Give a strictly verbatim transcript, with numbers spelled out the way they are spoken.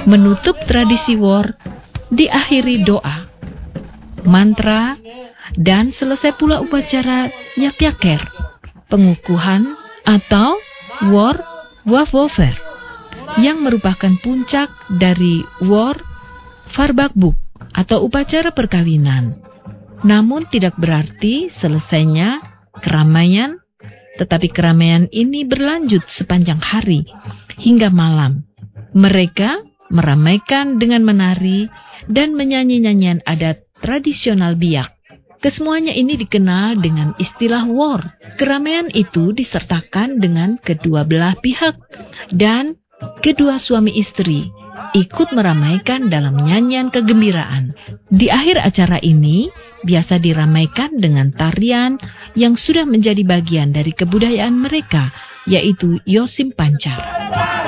Menutup tradisi war diakhiri doa, mantra, dan selesai pula upacara Yak-Yaker, pengukuhan atau war wafover, yang merupakan puncak dari war Farbakbuk atau upacara perkawinan. Namun tidak berarti selesainya keramaian, tetapi keramaian ini berlanjut sepanjang hari hingga malam. Mereka meramaikan dengan menari dan menyanyi nyanyian adat tradisional Biak. Kesemuanya ini dikenal dengan istilah war. Keramaian itu disertakan dengan kedua belah pihak dan kedua suami istri ikut meramaikan dalam nyanyian kegembiraan. Di akhir acara ini biasa diramaikan dengan tarian yang sudah menjadi bagian dari kebudayaan mereka, yaitu Yosim Pancar.